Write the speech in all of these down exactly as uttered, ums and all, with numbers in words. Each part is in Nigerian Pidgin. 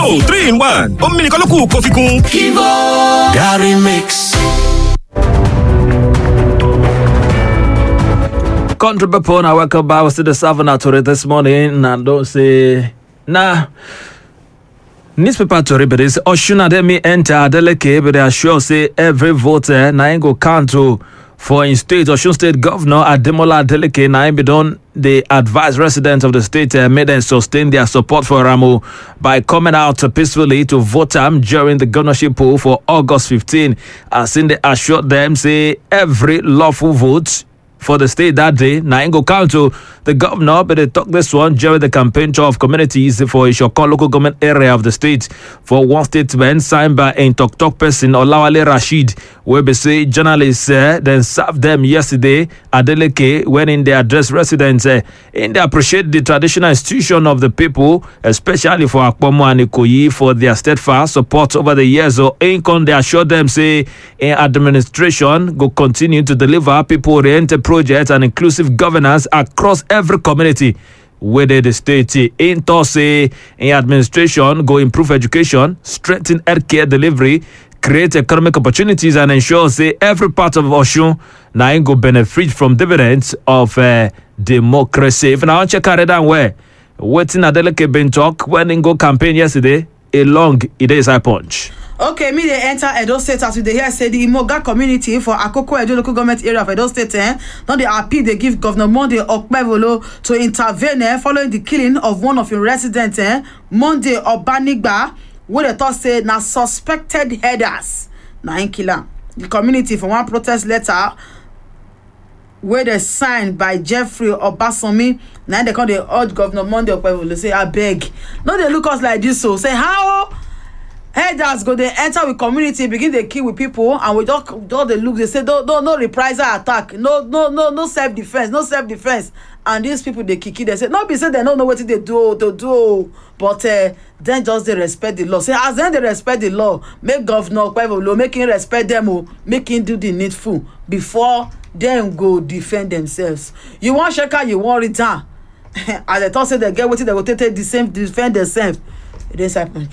Kivo three in one. Omi nìkan ló kù kó fi kún. Kivo Gary Mix. Country people, I welcome back to the Savannah Tory this morning. And don't say, nah. Newspaper Tory, but it's Oshun Ademi enter Adeleke, but they are sure say every voter na go count to for in state. Oshun State Governor Ademola Adeleke na be done. They advise residents of the state uh, made them sustain their support for Ramu by coming out peacefully to vote him during the governorship poll for August fifteenth. As in they assured them, say every lawful vote for the state that day. Now, go count to the governor, but they talk this one during the campaign tour of communities for Ishokon local government area of the state. For one statement signed by a Tok Tok person, Olawale Rashid, where they say journalists uh, then served them yesterday. Adeleke, when in they address residents, uh, and they appreciate the traditional institution of the people, especially for Akpomo and Ikoyi, for their steadfast support over the years. So, Incon, they assure them, say, in administration, go continue to deliver people-oriented projects and inclusive governance across every community whether the state in say in administration go improve education, strengthen healthcare delivery, create economic opportunities and ensure say every part of Oshun now go benefit from dividends of uh, democracy. If now check out down where waiting Adeleke been talk when in go campaign yesterday a long it is I punch. Okay, me they enter Edo State as we dey hear say the Imoga community for Akoko Edo local government area of Edo State. Eh, now they appeal they give Governor Monday Okpebolo to intervene eh, following the killing of one of your residents. Eh, Monday Obanigba, where they thought say na suspected headers na in killer. The community for one protest letter where they signed by Jeffrey Obasomi. Now they call the urge Governor Monday Okpebolo say I beg. No, they look us like this. So say how. Headers go they enter with community, begin they kill with people, and we just just they look, they say no no no reprisal attack, no no no no self defense, no self defense, and these people they kick it. They say no, be say they don't know what they do to do, but uh, then just they respect the law. Say as then they respect the law, make Governor Okpebolo make him respect them, or make him do the needful before them go defend themselves. You want shaker, you want return. As they thought say they get what they go take the same defend themselves. It is happen.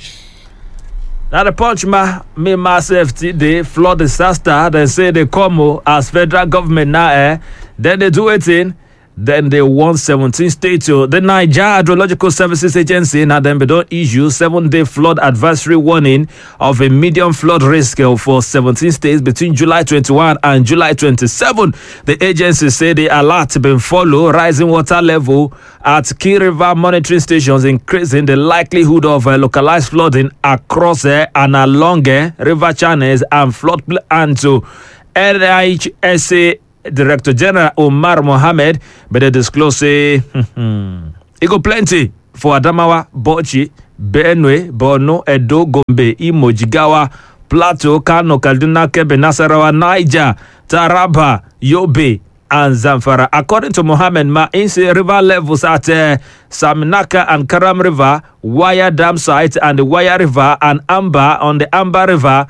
Now the punch ma me myself today flood disaster. They say they come as federal government now. Eh, then they do it in. Then they want seventeen states. The Niger Hydrological Services Agency now then they don't issue seven day flood advisory warning of a medium flood risk for seventeen states between July twenty-first and July twenty-seventh. The agency say the alert been follow rising water level at key river monitoring stations, increasing the likelihood of uh, localized flooding across uh, and along uh, river channels and flood and to N I H S A Director General Omar Mohammed, but they disclose say it go plenty for Adamawa, Bauchi, Benue, Borno, Edo, Gombe, Imo, Jigawa, Plateau, Kano, Kaduna, Kebbi, Nasarawa, Niger, Taraba, Yobe, and Zamfara. According to Mohammed, Ma say river levels at uh, Saminaka and Karam River, Wire Dam site, and the Wire River and Amba on the Amba River,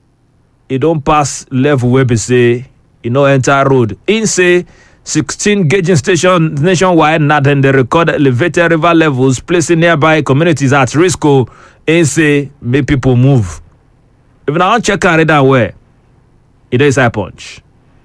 it don't pass level where we say. You know, entire road. In say sixteen gauging stations nationwide, now then they record elevated river levels, placing nearby communities at risk. In say make people move. If now check and read that way, it is a punch.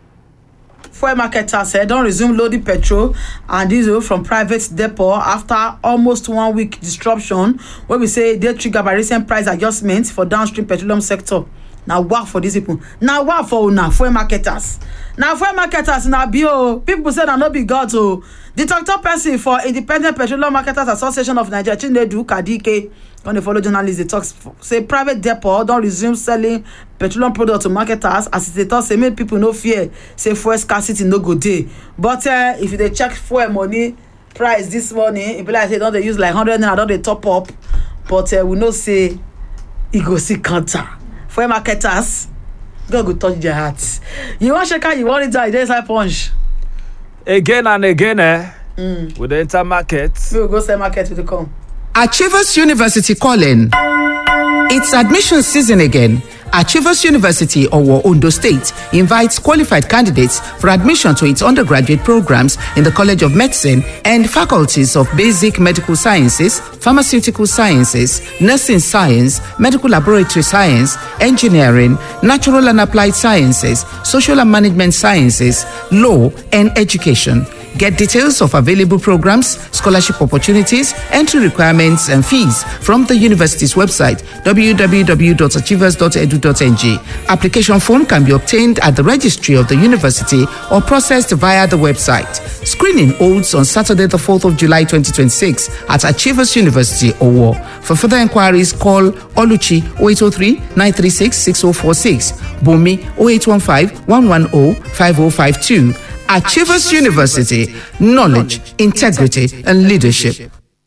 Fuel marketers said don't resume loading petrol and diesel from private depot after almost one week disruption, where we say they triggered by recent price adjustments for downstream petroleum sector. Now work for these people. Now work for now fuel marketers. Now fuel marketers now be oh people say that not be God oh. The talk person for Independent Petroleum Marketers Association of Nigeria, Chinedu Kadike, when they follow journalists, they talk say private depot don't resume selling petroleum products to marketers as they talk say make people no fear say fuel scarcity no good day. But uh, if they check fuel money price this morning, if like say don't they use like hundred naira, don't they top up, but uh, we know say it go see counter. For marketers, God go touch their hearts. You want shaker, you want it down, there's like punch. Again and again, eh? Mm. With the enter market. We will go sell market with the come. Achievers University calling. It's admission season again. Achievers University, Owo, Ondo State, invites qualified candidates for admission to its undergraduate programs in the College of Medicine and faculties of Basic Medical Sciences, Pharmaceutical Sciences, Nursing Science, Medical Laboratory Science, Engineering, Natural and Applied Sciences, Social and Management Sciences, Law, and Education. Get details of available programs, scholarship opportunities, entry requirements, and fees from the university's website, w w w dot achievers dot e d u dot n g. Application form can be obtained at the registry of the university or processed via the website. Screening holds on Saturday, the fourth of July, twenty twenty-six at Achievers University, Owo. For further inquiries, call Oluchi oh eight oh three, nine three six, six oh four six, Bumi oh eight one five, one one oh, five oh five two. Achievers University, knowledge, integrity, and leadership.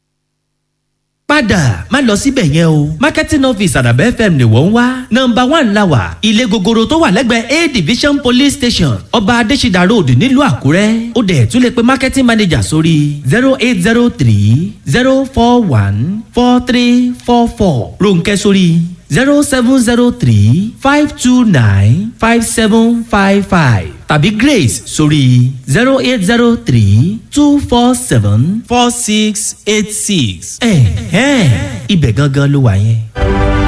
Padà má lọ síbẹ̀ yẹn o. Marketing office Àdàbẹ̀ F M ni wọ́n ń wá. Nọmba one la wà. Ilé gogoro tó wà lẹ́gbẹ̀ẹ́ A Division Police Station. Ọba Adéṣidà Road nílùú Àkúrẹ́. Ó dẹ̀ tún lè pe marketing manager sórí zero eight zero three zero four one four three four four. Rónkẹ́ sórí zero seven zero three five two nine five seven five five. Tàbí Grace sórí zero eight zero three two four seven four six eight six. Ẹ̀hẹ́n ibẹ̀ gangan ló wà yẹn.